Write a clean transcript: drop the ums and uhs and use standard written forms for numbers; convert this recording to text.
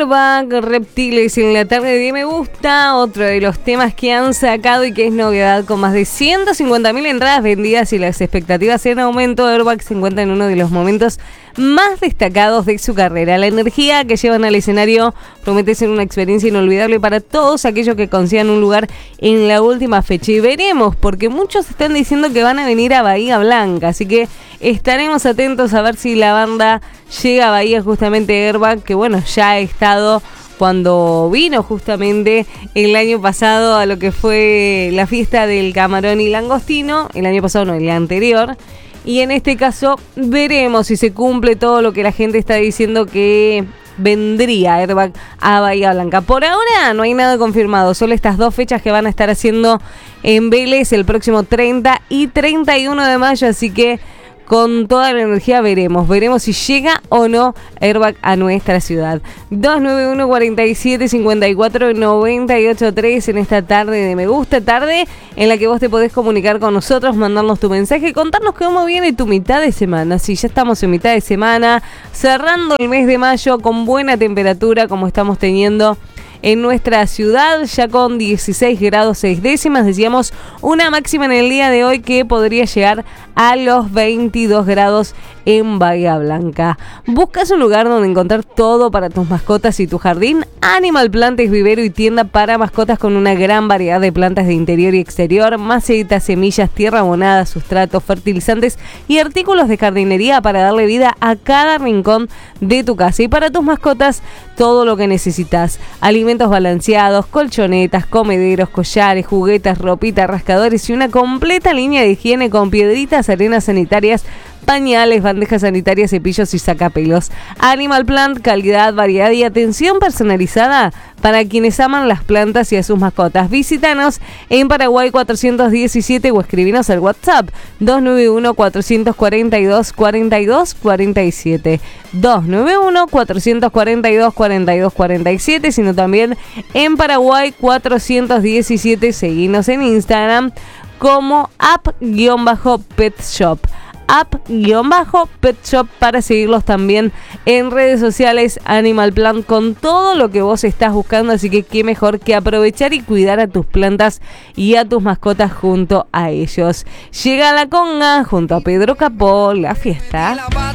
Reptiles en la tarde de Me Gusta, otro de los temas que han sacado y que es novedad, con más de 150.000 entradas vendidas y las expectativas en aumento. Airbag se encuentra en uno de los momentos más destacados de su carrera. La energía que llevan al escenario promete ser una experiencia inolvidable para todos aquellos que consigan un lugar en la última fecha. Y veremos, porque muchos están diciendo que van a venir a Bahía Blanca, así que estaremos atentos a ver si la banda llega a Bahía, justamente Airbag, que bueno, ya ha estado cuando vino justamente el año pasado a lo que fue la fiesta del camarón y langostino, el año pasado no, el anterior. Y en este caso veremos si se cumple todo lo que la gente está diciendo que vendría Airbag a Bahía Blanca. Por ahora no hay nada confirmado, solo estas dos fechas que van a estar haciendo en Vélez el próximo 30 y 31 de mayo, así que con toda la energía veremos si llega o no Airbag a nuestra ciudad. 291 47 54 98 3 en esta tarde de Me Gusta, tarde en la que vos te podés comunicar con nosotros, mandarnos tu mensaje, contarnos cómo viene tu mitad de semana. Si ya estamos en mitad de semana, cerrando el mes de mayo con buena temperatura como estamos teniendo en nuestra ciudad, ya con 16 grados 6 décimas, decíamos una máxima en el día de hoy que podría llegar a los 22 grados en Bahía Blanca. ¿Buscas un lugar donde encontrar todo para tus mascotas y tu jardín? Animal Plant es vivero y tienda para mascotas con una gran variedad de plantas de interior y exterior, macetas, semillas, tierra abonada, sustratos, fertilizantes y artículos de jardinería para darle vida a cada rincón de tu casa. Y para tus mascotas, todo lo que necesitas: alimentos balanceados, colchonetas, comederos, collares, juguetes, ropita, rascadores y una completa línea de higiene con piedritas, arenas sanitarias, pañales, bandejas sanitarias, cepillos y sacapelos. Animal Plant, calidad, variedad y atención personalizada para quienes aman las plantas y a sus mascotas. Visítanos en Paraguay 417 o escribinos al WhatsApp 291 442 42 47, 291 442 42 47, sino también en Paraguay 417. Seguinos en Instagram como app-pet shop. App-Pet Shop para seguirlos también en redes sociales. Animal Plant, con todo lo que vos estás buscando, así que qué mejor que aprovechar y cuidar a tus plantas y a tus mascotas junto a ellos. Llega la conga junto a Pedro Capó, la fiesta.